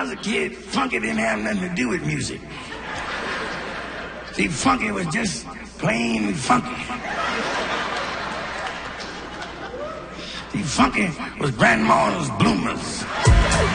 I was a kid, funky didn't have nothing to do with music. See, funky was just plain funky. See, funky was grandma's bloomers.